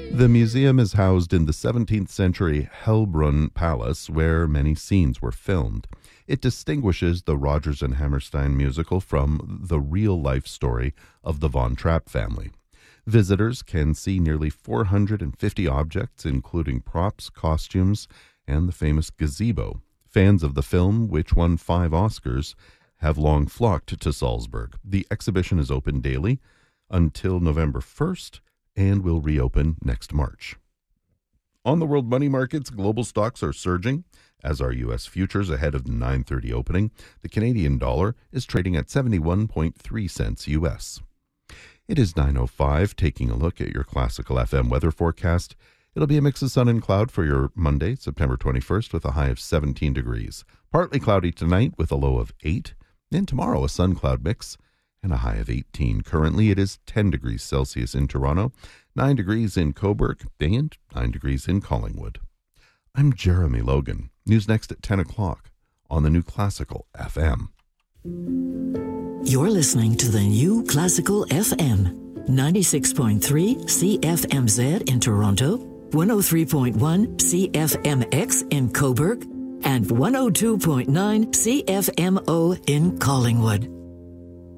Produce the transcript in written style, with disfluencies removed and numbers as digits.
The museum is housed in the 17th century Hellbrunn Palace, where many scenes were filmed. It distinguishes the Rodgers and Hammerstein musical from the real-life story of the Von Trapp family. Visitors can see nearly 450 objects, including props, costumes, and the famous gazebo. Fans of the film, which won 5 Oscars, have long flocked to Salzburg. The exhibition is open daily until November 1st and will reopen next March. On the world money markets, global stocks are surging, as are U.S. futures ahead of the 9:30 opening. The Canadian dollar is trading at 71.3 cents U.S. It is 9:05, taking a look at your Classical FM weather forecast. It'll be a mix of sun and cloud for your Monday, September 21st, with a high of 17 degrees. Partly cloudy tonight with a low of 8. And tomorrow, a sun-cloud mix and a high of 18. Currently, it is 10 degrees Celsius in Toronto, 9 degrees in Cobourg, and 9 degrees in Collingwood. I'm Jeremy Logan. News next at 10 o'clock on the new Classical FM. You're listening to the new Classical FM, 96.3 CFMZ in Toronto, 103.1 CFMX in Cobourg, and 102.9 CFMO in Collingwood.